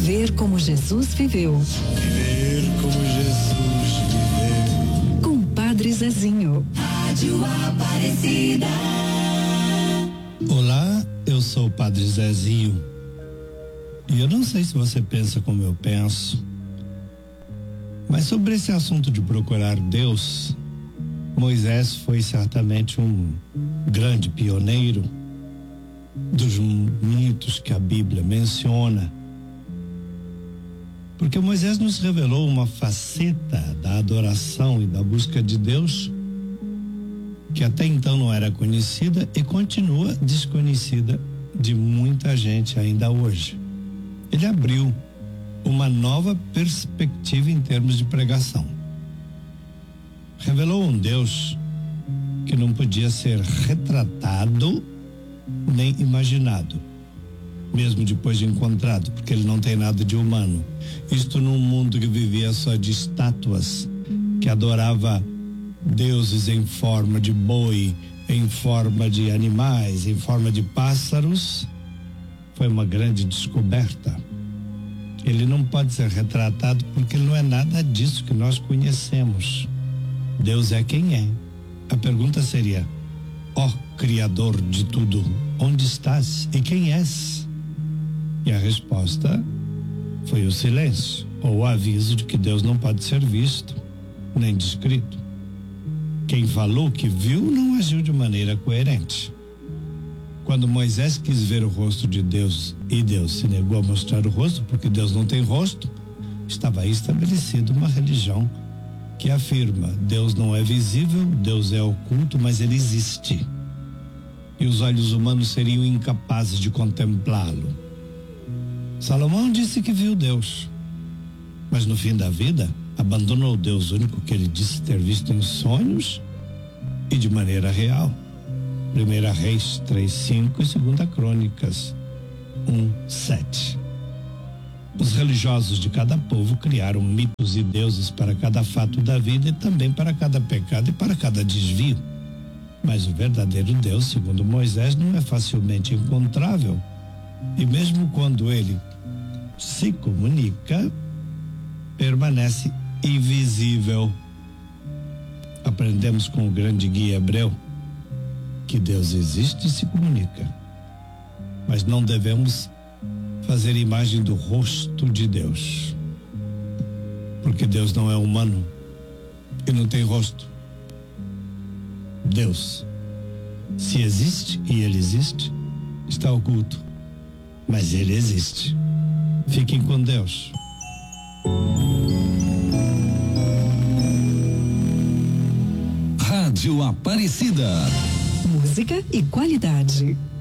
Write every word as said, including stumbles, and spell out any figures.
Viver como Jesus viveu. Viver como Jesus viveu. Com o Padre Zezinho. Rádio Aparecida. Olá, eu sou o Padre Zezinho. E eu não sei se você pensa como eu penso, mas sobre esse assunto de procurar Deus, Moisés foi certamente um grande pioneiro dos muitos que a Bíblia menciona, porque Moisés nos revelou uma faceta da adoração e da busca de Deus que até então não era conhecida e continua desconhecida de muita gente ainda hoje. Ele abriu uma nova perspectiva em termos de pregação. Revelou um Deus que não podia ser retratado nem imaginado, mesmo depois de encontrado, porque ele não tem nada de humano. Isto num mundo que vivia só de estátuas, que adorava deuses em forma de boi, em forma de animais, em forma de pássaros. Foi uma grande descoberta. Ele não pode ser retratado porque ele não é nada disso que nós conhecemos. Deus é quem é. A pergunta seria: ó Criador de tudo, onde estás e quem és? E a resposta foi o silêncio, ou o aviso de que Deus não pode ser visto, nem descrito. Quem falou que viu não agiu de maneira coerente. Quando Moisés quis ver o rosto de Deus e Deus se negou a mostrar o rosto, porque Deus não tem rosto, estava aí estabelecida uma religião que afirma: Deus não é visível, Deus é oculto, mas ele existe. E os olhos humanos seriam incapazes de contemplá-lo. Salomão disse que viu Deus, mas no fim da vida abandonou o Deus único que ele disse ter visto em sonhos e de maneira real. Primeira Reis três, cinco e Segunda Crônicas um, sete. Os religiosos de cada povo criaram mitos e deuses para cada fato da vida e também para cada pecado e para cada desvio. Mas o verdadeiro Deus, segundo Moisés, não é facilmente encontrável. E mesmo quando ele se comunica, permanece invisível. Aprendemos com o grande guia hebreu que Deus existe e se comunica, mas não devemos fazer imagem do rosto de Deus, porque Deus não é humano e não tem rosto. Deus, se existe, e ele existe, está oculto, mas ele existe. Fiquem com Deus. Rádio Aparecida. Música e qualidade.